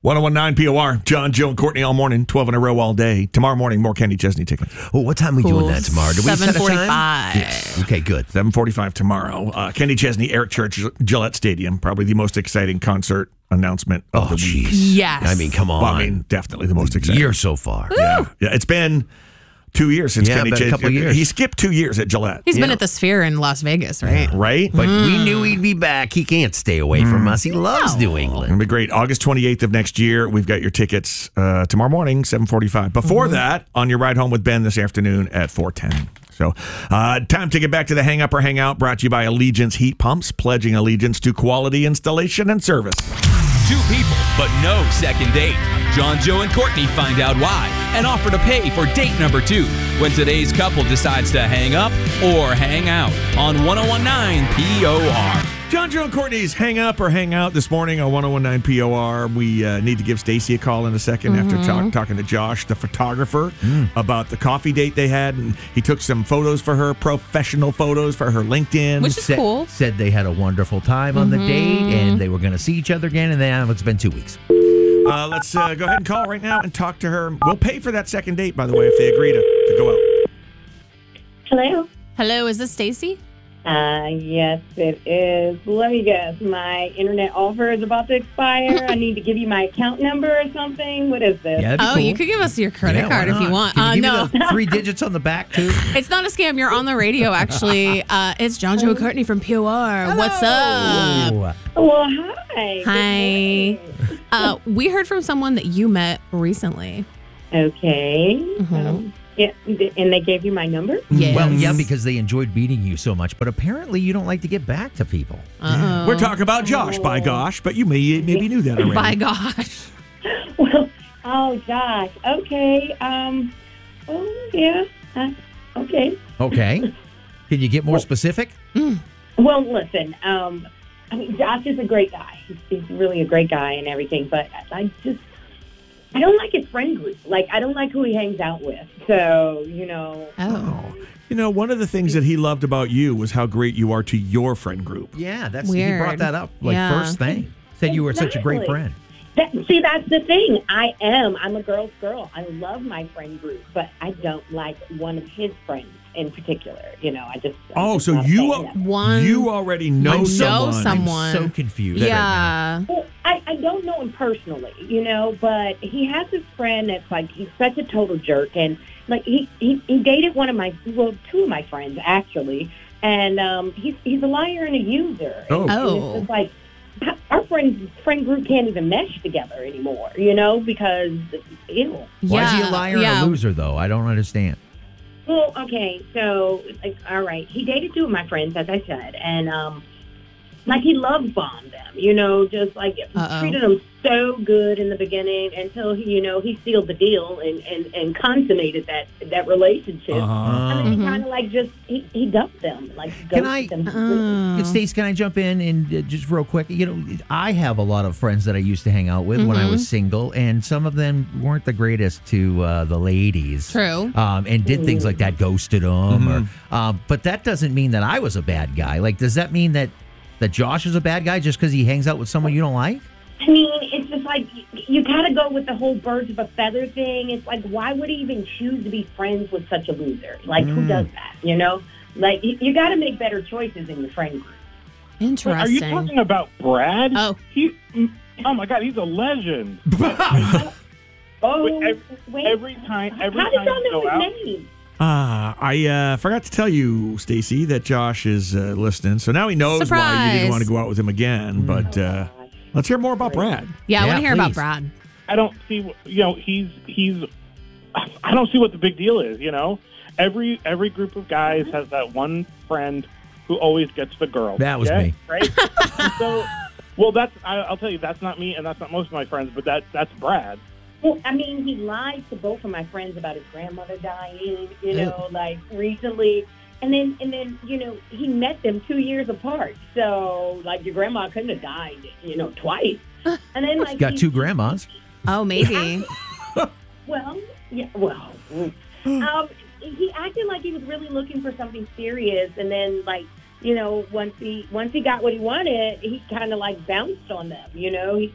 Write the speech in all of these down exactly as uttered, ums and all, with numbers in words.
one oh one nine P O R, John, Joe, and Courtney all morning, twelve in a row all day. Tomorrow morning, more Kenny Chesney tickets. Well, what time are we Cool. doing that tomorrow? Do we set a time? seven forty-five. Yes. Okay, good. seven forty-five tomorrow. Uh, Kenny Chesney, Eric Church, Gillette Stadium. Probably the most exciting concert announcement of Oh, the week. jeez. Yes. I mean, come on. Well, I mean, definitely the most exciting. Year so far. Yeah, yeah. It's been two years since Yeah, Kenny been a Chesney. couple of years. He skipped two years at Gillette. He's been Yeah. at the Sphere in Las Vegas, right? Right? But Mm. we knew he'd be back. He can't stay away from us. He loves New England. It'll be great. August twenty-eighth of next year. We've got your tickets uh, tomorrow morning, seven forty-five. Before Mm-hmm. that, on your ride home with Ben this afternoon at four ten. So, uh, time to get back to the Hang Up or Hang Out, brought to you by Allegiance Heat Pumps, pledging allegiance to quality installation and service. Two people, but no second date. John, Joe, and Courtney find out why and offer to pay for date number two when today's couple decides to hang up or hang out on one oh one nine P O R. John, Joe, and Courtney's Hang Up or Hang Out this morning on one oh one nine P O R. We uh, need to give Stacy a call in a second after talk, talking to Josh, the photographer, about the coffee date they had. And he took some photos for her, professional photos for her LinkedIn. Which is Said, cool. said they had a wonderful time on the date and they were going to see each other again. And then it's been two weeks. Uh, let's uh, go ahead and call right now and talk to her. We'll pay for that second date, by the way, if they agree to, to go out. Hello. Hello, is this Stacy? Uh, yes, it is. Let me guess. My internet offer is about to expire. I need to give you my account number or something. What is this? Yeah, that'd be Oh, cool. you could give us your credit Yeah, card why if you not? want. Can Uh, you give no, me the three digits on the back, too? it's not a scam. You're on the radio, actually. Uh, it's John, Joe, and Courtney from P O R. What's up? Ooh. Well, hi. Good Hi. morning. Uh, we heard from someone that you met recently. Okay. Mhm. Um, yeah, and they gave you my number? Yes. Well, yeah, because they enjoyed meeting you so much. But apparently you don't like to get back to people. Uh-oh. We're talking about Josh, by gosh, but you may, maybe knew that already. By gosh. Well, oh, gosh. Okay. Um. Oh, yeah. Uh, okay. Okay. Can you get more specific? Well, listen. Um. I mean, Josh is a great guy. He's, he's really a great guy and everything, but I just, I don't like his friend group. Like, I don't like who he hangs out with. So, you know. Oh. You know, one of the things that he loved about you was how great you are to your friend group. Yeah, that's he Weird. brought that up like Yeah. first thing. Said you were such a great Exactly. friend. That, see, that's the thing. I am. I'm a girl's girl. I love my friend group, but I don't like one of his friends in particular. You know, I just. I'm Oh, just so not a you fan of them. One. you already know I know someone. someone. I'm so confused. right now. Yeah. Well, I, I don't know him personally, you know, but he has this friend that's like, he's such a total jerk. And like, he, he, he dated one of my, well, two of my friends actually. And um, he's, he's a liar and a user. Oh. And Oh. it's just like, our friend, friend group can't even mesh together anymore, you know, because, ew. Why is he Yeah, a liar yeah. and a loser, though? I don't understand. Well, okay, so, like, all right, he dated two of my friends, as I said, and, um, like, he love bombed them, you know, just, like, Uh-oh. treated them so good in the beginning until, he, you know, he sealed the deal and, and, and consummated that, that relationship. Uh-huh. And then he Mhm. kind of, like, just, he, he dumped them, like, Can ghosted I- them completely. Oh. Stace, can I jump in and uh, just real quick? You know, I have a lot of friends that I used to hang out with when I Mhm. was single, and some of them weren't the greatest to uh, the ladies. True. Um, and did things like that, ghosted them. Mhm. Or, um, but that doesn't mean that I was a bad guy. Like, does that mean that that Josh is a bad guy just because he hangs out with someone you don't like? I mean, it's just like, you, you gotta go with the whole birds of a feather thing. It's like, why would he even choose to be friends with such a loser? Like, who does that, you know? Like, you, you gotta make better choices in your friend group. Interesting. Are you talking about Brad? Oh. He, oh my God, he's a legend. Oh, Wait, ev- wait. Every time, every How did time y'all you know go out, his name? Ah, I uh, forgot to tell you, Stacy, that Josh is uh, listening. So now he knows why you Surprise. didn't want to go out with him again. But uh, let's hear more about Brad. Yeah, I Yeah, want to hear about please. Brad. I don't see. wh- You know, he's he's. I don't see what the big deal is. You know, every every group of guys has that one friend who always gets the girl. That was okay? me. right? And so, well, that's I, I'll tell you, that's not me, and that's not most of my friends, but that that's Brad. Well, I mean, he lied to both of my friends about his grandmother dying, you know, like recently. And then, and then, you know, he met them two years apart. So, like, your grandma couldn't have died, you know, twice. And then, like, Got he- two grandmas. Oh, maybe. Well, yeah, well, um, he acted like he was really looking for something serious, and then, like, you know, once he once he got what he wanted, he kind of like bounced on them. You know, he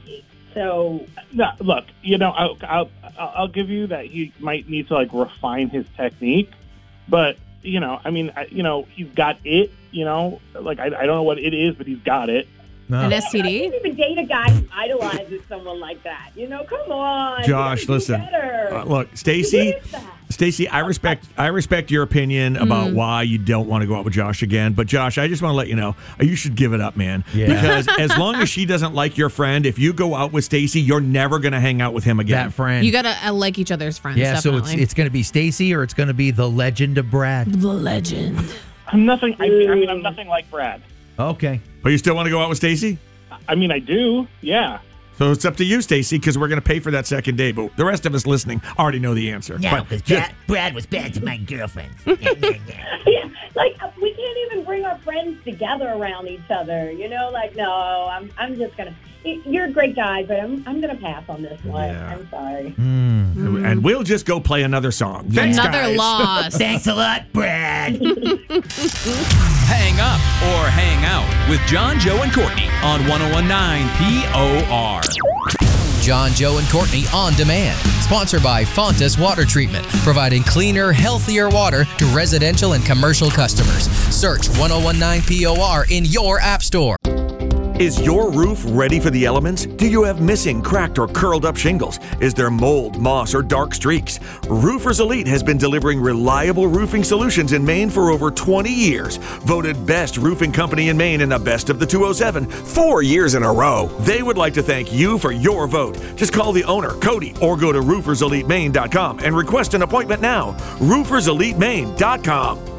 So No, look, you know, I'll, I'll I'll give you that he might need to like refine his technique, but you know, I mean, I, you know, he's got it. You know, like I, I don't know what it is, but he's got it. An No. S T I D? can't even date a guy who idolizes someone like that. You know, come on, Josh, you gotta do listen. better. Uh, look, Stacy. What is that? Stacy, I respect I respect your opinion about why you don't want to go out with Josh again. But Josh, I just want to let you know you should give it up, man. Yeah. Because as long as she doesn't like your friend, if you go out with Stacy, you're never going to hang out with him again. That friend. You gotta uh, like each other's friends. yeah, so it's definitely. it's going to be Stacy or it's going to be the legend of Brad. the legend. I'm nothing. I mean, I mean, I'm nothing like Brad. Okay. But you still want to go out with Stacy? I mean, I do. Yeah. So it's up to you, Stacy, because we're going to pay for that second date. But the rest of us listening already know the answer. No, But because just- Brad, Brad was bad to my girlfriend. Yeah, like uh, we can't even bring our friends together around each other. You know, like no, I'm I'm just gonna. You're a great guy, but I'm I'm gonna pass on this one. Yeah. I'm sorry. and we'll just go play another song. Thanks, Another guys. loss. Thanks a lot, Brad. Hang up or hang out with John, Joe, and Courtney on ten nineteen P O R. John, Joe, and Courtney On Demand. Sponsored by Fontas Water Treatment, providing cleaner, healthier water to residential and commercial customers. Search ten nineteen P O R in your app store. Is your roof ready for the elements? Do you have missing, cracked, or curled up shingles? Is there mold, moss, or dark streaks? Roofers Elite has been delivering reliable roofing solutions in Maine for over twenty years. Voted best roofing company in Maine in the best of the two oh seven, four years in a row. They would like to thank you for your vote. Just call the owner, Cody, or go to roofers elite maine dot com and request an appointment now. roofers elite maine dot com.